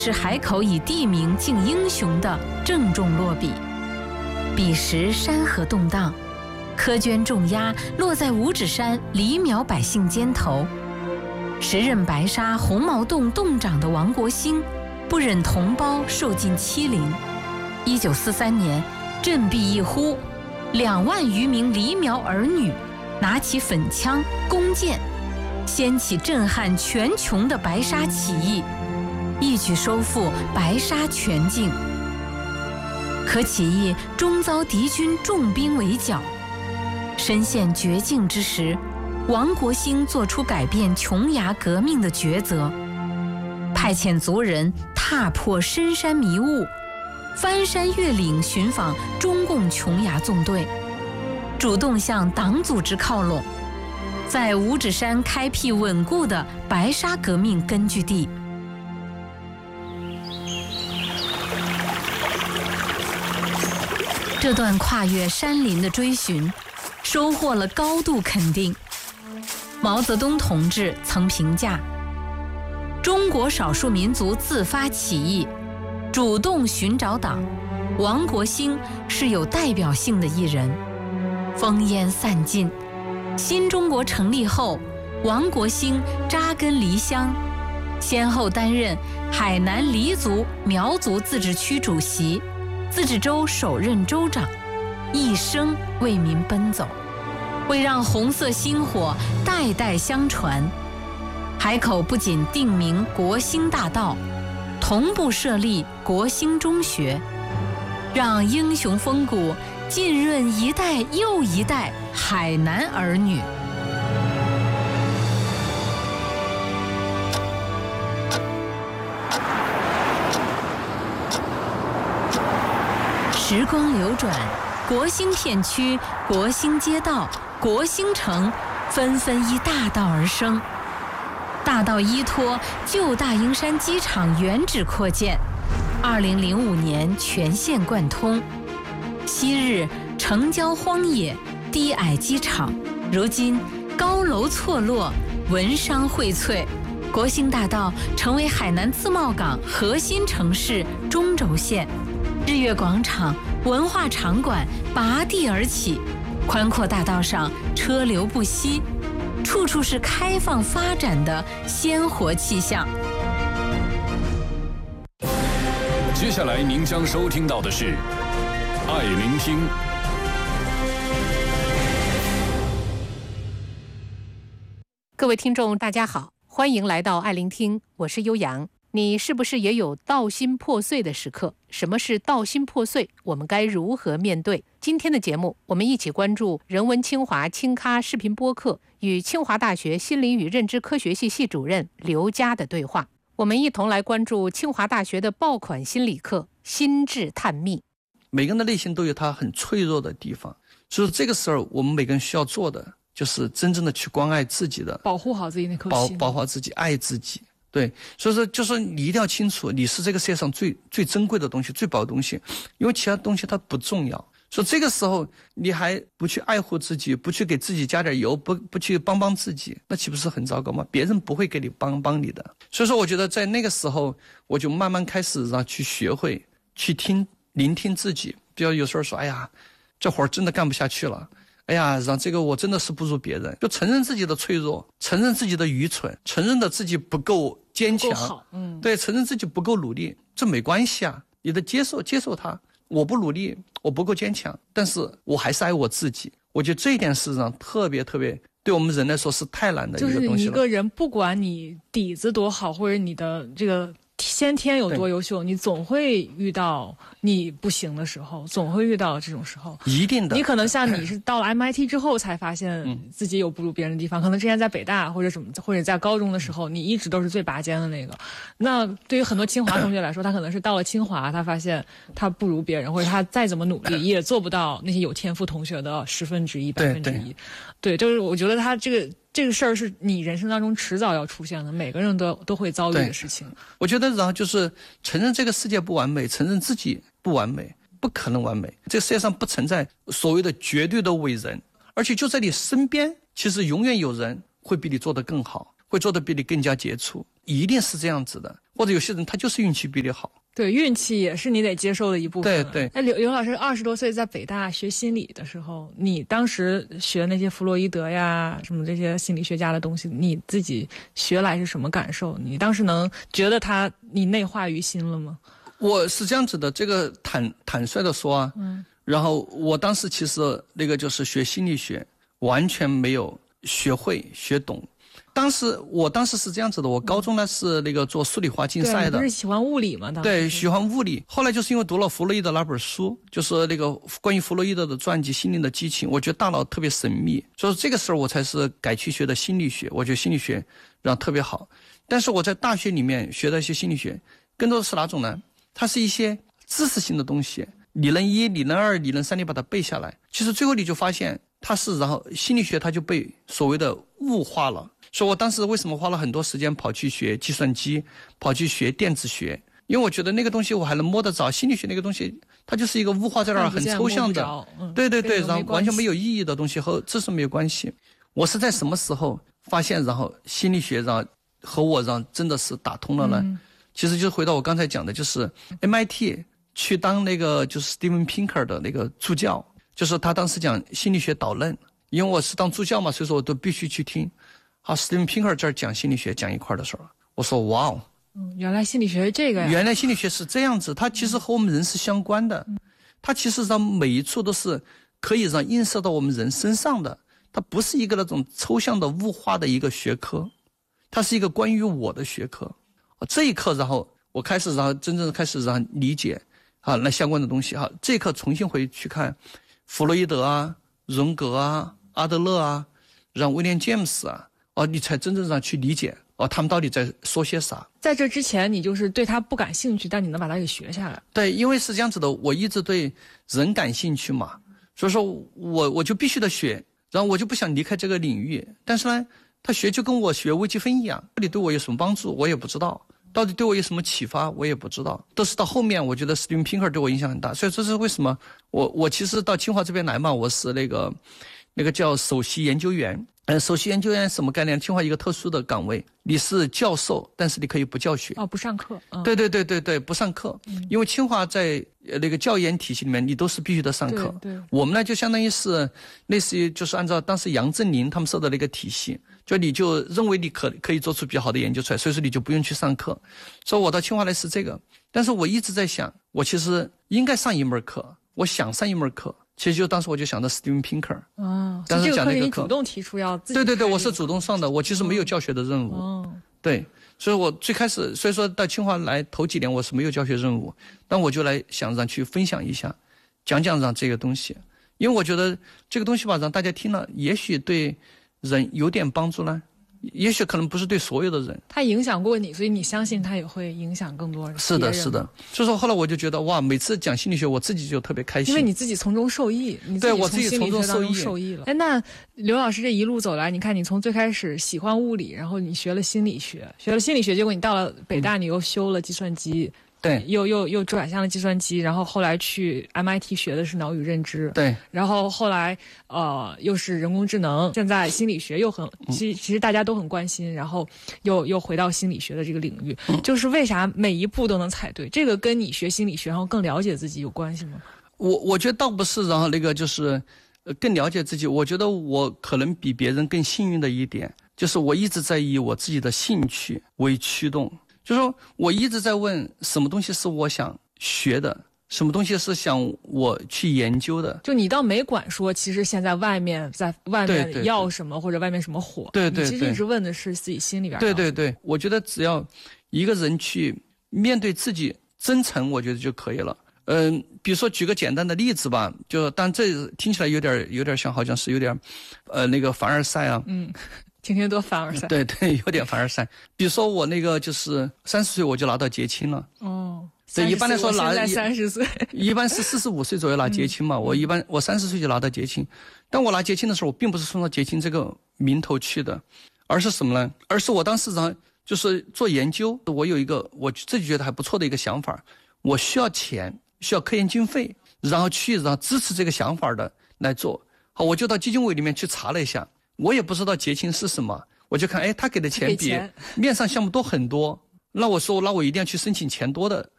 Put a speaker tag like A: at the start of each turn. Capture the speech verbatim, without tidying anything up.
A: 是海口以地名敬英雄的郑重落笔。彼时山河动荡，苛捐重压落在五指山黎苗百姓肩头。时任白沙红毛洞洞长的王国兴不忍同胞受尽欺凌，一九四三年振臂一呼，两万余名黎苗儿女拿起粉枪弓箭，掀起震撼全穹的白沙起义，一举收复白沙全境。可起义终遭敌军重兵围剿，身陷绝境之时，王国兴做出改变琼崖革命的抉择，派遣族人踏破深山迷雾，翻山越岭寻访中共琼崖纵队，主动向党组织靠拢，在五指山开辟稳固的白沙革命根据地。这段跨越山林的追寻收获了高度肯定。毛泽东同志曾评价，中国少数民族自发起义，主动寻找党，王国兴是有代表性的一人。烽烟散尽，新中国成立后，王国兴扎根黎乡，先后担任海南黎族苗族自治区主席，自治州首任州长，一生为民奔走，为让红色薪火代代相传，海口不仅定名国兴大道，同步设立国兴中学，让英雄风骨浸润一代又一代海南儿女。时光流转，国兴片区、国兴街道、国兴城纷纷依大道而生。大道依托旧大英山机场原址扩建，二零零五年全线贯通。昔日城郊荒野、低矮机场，如今高楼错落，文商荟萃。国兴大道成为海南自贸港核心城市中轴线。日月广场、文化场馆拔地而起，宽阔大道上车流不息，处处是开放发展的鲜活气象。
B: 接下来您将收听到的是爱聆听。
C: 各位听众大家好，欢迎来到爱聆听，我是悠扬。你是不是也有道心破碎的时刻？什么是道心破碎？我们该如何面对？今天的节目，我们一起关注人文清华清咖视频播客与清华大学心理与认知科学系系主任刘佳的对话。我们一同来关注清华大学的爆款心理课心智探秘。
D: 每个人的内心都有他很脆弱的地方，所以这个时候我们每个人需要做的就是真正的去关爱自己的，
E: 保护好自己那颗心，
D: 保保护好自己，爱自己。对，所以说就是你一定要清楚，你是这个世界上最最珍贵的东西，最宝的东西，因为其他东西它不重要。所以这个时候你还不去爱护自己，不去给自己加点油，不不去帮帮自己，那岂不是很糟糕吗？别人不会给你帮帮你的。所以说我觉得在那个时候，我就慢慢开始让去学会去听聆听自己。比如有时候说，哎呀，这活儿真的干不下去了。哎呀，让这个我真的是不如别人，就承认自己的脆弱，承认自己的愚蠢，承认的自己不够坚强，
E: 好，嗯，
D: 对，承认自己不够努力，这没关系啊，你得接受接受它。我不努力，我不够坚强，但是我还是爱我自己。我觉得这一点事实上特别特别，对我们人来说是太难的一个东西了。
E: 就是一个人，不管你底子多好，或者你的这个先天有多优秀，你总会遇到你不行的时候，总会遇到这种时候，
D: 一定的。
E: 你可能像你是到了 M I T 之后才发现自己有不如别人的地方，嗯、可能之前在北大或者什么，或者在高中的时候，你一直都是最拔尖的那个。那对于很多清华同学来说，他可能是到了清华，他发现他不如别人，或者他再怎么努力也做不到那些有天赋同学的十分之一、百分之一。对，就是我觉得他这个。这个事儿是你人生当中迟早要出现的，每个人都都会遭遇的事情。
D: 我觉得然后就是承认这个世界不完美，承认自己不完美，不可能完美。这个世界上不存在所谓的绝对的伟人，而且就在你身边，其实永远有人会比你做得更好，会做得比你更加杰出。 一定是这样子的，或者有些人他就是运气比你好。
E: 对，运气也是你得接受的一部分。
D: 对对。
E: 哎，刘刘老师二十多岁在北大学心理的时候，你当时学那些弗洛伊德呀，什么这些心理学家的东西，你自己学来是什么感受？你当时能觉得他你内化于心了吗？
D: 我是这样子的，这个坦坦率的说啊，嗯，然后我当时其实那个就是学心理学，完全没有学会学懂。当时我当时是这样子的，我高中呢是那个做数理化竞赛的，
E: 不是喜欢物理吗？
D: 对，喜欢物理。后来就是因为读了弗洛伊德那本书，就是那个关于弗洛伊德的传记《心灵的激情》，我觉得大脑特别神秘，所以这个时候我才是改去学的心理学。我觉得心理学然后特别好，但是我在大学里面学的一些心理学，更多的是哪种呢？它是一些知识性的东西，理论一、理论二、理论三，你把它背下来，其实最后你就发现它是，然后心理学它就被所谓的物化了。所以我当时为什么花了很多时间跑去学计算机，跑去学电子学，因为我觉得那个东西我还能摸得着，心理学那个东西它就是一个物化在那儿很抽象的，嗯、对对对，然后完全没有意义的东西，和知识没有关系。我是在什么时候发现然后心理学然后和我然后真的是打通了呢？嗯、其实就是回到我刚才讲的，就是 M I T 去当那个就是 Steven Pinker 的那个助教，就是他当时讲心理学导论，因为我是当助教嘛，所以说我都必须去听。好 ，Steven Pinker 这儿讲心理学讲一块的时候，我说哇哦，
E: 嗯，原来心理学是这个呀，
D: 原来心理学是这样子，它其实和我们人是相关的，嗯、它其实让每一处都是可以让映射到我们人身上的，它不是一个那种抽象的物化的一个学科，它是一个关于我的学科。这一刻，然后我开始然后真正开始然后理解啊那相关的东西哈，这一刻重新回去看弗洛伊德啊、荣格啊、阿德勒啊，让威廉詹姆斯啊。哦，你才真正上去理解哦，他们到底在说些啥？
E: 在这之前，你就是对他不感兴趣，但你能把它给学下来。
D: 对，因为是这样子的，我一直对人感兴趣嘛，所以说我我就必须得学，然后我就不想离开这个领域。但是呢，他学就跟我学微积分一样，到底对我有什么帮助，我也不知道；到底对我有什么启发，我也不知道。都是到后面，我觉得 Steven Pinker 对我影响很大，所以这是为什么我我其实到清华这边来嘛，我是那个那个叫首席研究员。呃，首席研究员什么概念？清华一个特殊的岗位，你是教授，但是你可以不教学。
E: 哦，不上课。嗯、
D: 对对对对对，不上课，嗯、因为清华在呃那个教研体系里面，你都是必须得上课。
E: 对对。
D: 我们呢，就相当于是类似于就是按照当时杨振宁他们设的那个体系，就你就认为你可可以做出比较好的研究出来，所以说你就不用去上课。所以我到清华来是这个，但是我一直在想，我其实应该上一门课，我想上一门课。其实就当时我就想到 Steven Pinker，
E: 哦，
D: 当时讲那个课，
E: 你主动提出要自己
D: 对对对，我是主动上的，我其实没有教学的任务，
E: 哦，
D: 对，所以我最开始，所以说到清华来头几年我是没有教学任务，但我就来想让去分享一下，讲讲让这个东西，因为我觉得这个东西吧，让大家听了，也许对人有点帮助呢。也许可能不是对所有的人，
E: 他影响过你，所以你相信他也会影响更多人。
D: 是的，是的。所以说后来我就觉得哇，每次讲心理学，我自己就特别开心，
E: 因为你自己从中受益，你
D: 对我自己从中
E: 受益
D: 受
E: 益了。哎，那刘老师这一路走来，你看你从最开始喜欢物理，然后你学了心理学，学了心理学，结果你到了北大，你又修了计算机。嗯
D: 对，
E: 又又又转向了计算机，然后后来去 M I T 学的是脑与认知，
D: 对，
E: 然后后来呃又是人工智能，现在心理学又很，其其实大家都很关心，然后又又回到心理学的这个领域，嗯、就是为啥每一步都能踩对？这个跟你学心理学然后更了解自己有关系吗？
D: 我我觉得倒不是，然后那个就是呃更了解自己，我觉得我可能比别人更幸运的一点，就是我一直在以我自己的兴趣为驱动。就是说我一直在问什么东西是我想学的，什么东西是想我去研究的。
E: 就你倒没管说其实现在外面在外面要什么，或者外面什么火，
D: 对对对，
E: 你其实一直问的是自己心里边。
D: 对对对，我觉得只要一个人去面对自己真诚，我觉得就可以了。嗯，比如说举个简单的例子吧，就但这听起来有点有点像好像是有点呃那个凡尔赛啊。
E: 嗯，天天都凡尔赛。
D: 对对，有点凡尔赛。比如说我那个就是三十岁我就拿到结清了。
E: 哦，
D: 对，一般来说拿
E: 三十岁，
D: 一般是四十五岁左右拿结清嘛。嗯、我一般我三十岁就拿到结清，但我拿结清的时候，我并不是冲着结清这个名头去的，而是什么呢？而是我当时呢就是做研究，我有一个我自己觉得还不错的一个想法，我需要钱，需要科研经费，然后去然后支持这个想法的来做。好，我就到基金委里面去查了一下。我也不知道结清是什么， 我就看，哎，他给的钱比
E: 钱
D: 面上项目多很多，那我说，那我一定要去申请钱多的